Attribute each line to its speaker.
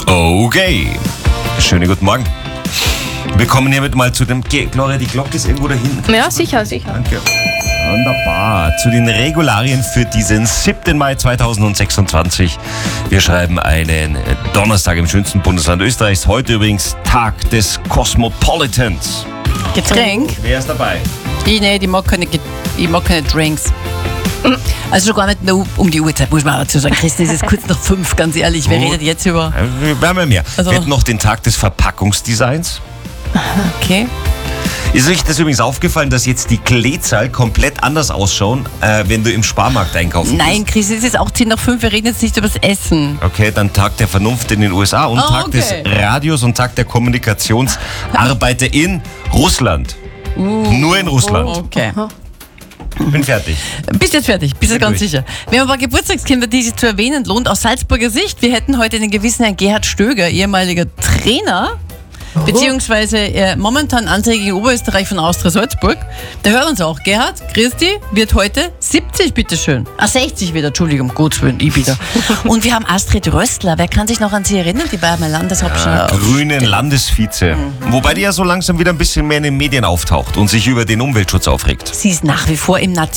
Speaker 1: Okay. Schönen guten Morgen. Wir kommen hiermit mal zu dem... Gloria, die Glocke ist irgendwo da hinten.
Speaker 2: Ja, sicher.
Speaker 1: Danke. Wunderbar. Zu den Regularien für diesen 7. Mai 2026. Wir schreiben einen Donnerstag im schönsten Bundesland Österreichs. Heute übrigens Tag des Cosmopolitans.
Speaker 3: Getränk?
Speaker 1: Wer ist dabei?
Speaker 3: Ich mag keine Drinks. Also schon gar nicht nur um die Uhrzeit, muss man auch dazu sagen. Christi, es ist kurz nach 5, ganz ehrlich. Wer redet jetzt über...
Speaker 1: Wir haben ja mehr.
Speaker 3: Also-
Speaker 1: Wir hätten noch den Tag des Verpackungsdesigns.
Speaker 3: Okay.
Speaker 1: Ist euch das übrigens aufgefallen, dass jetzt die Kleezahl komplett anders ausschauen, wenn du im Sparmarkt einkaufen
Speaker 3: Nein, Christi, es ist auch 10 nach 5. Wir reden jetzt nicht über das Essen.
Speaker 1: Okay, dann Tag der Vernunft in den USA und Tag des Radios und Tag der Kommunikationsarbeiter in Russland. Nur in Russland.
Speaker 3: Okay.
Speaker 1: Bin fertig.
Speaker 3: Bist jetzt fertig, bist du ganz
Speaker 1: durch.
Speaker 3: sicher. Wir haben ein paar Geburtstagskinder, die sich zu erwähnen lohnt. Aus Salzburger Sicht, wir hätten heute einen gewissen Herrn Gerhard Stöger, ehemaliger Trainer, beziehungsweise momentan Anzeige gegen Oberösterreich von Austria Salzburg. Der hört uns auch. Gerhard, Christi, wird heute 70, bitteschön. 60 wieder, Entschuldigung, Gottes Willen, ich wieder. Und wir haben Astrid Röstler. Wer kann sich noch an sie erinnern? Die war mal Landeshauptstadt.
Speaker 1: Grünen Landesvize. Wobei die ja so langsam wieder ein bisschen mehr in den Medien auftaucht und sich über den Umweltschutz aufregt.
Speaker 3: Sie ist nach wie vor im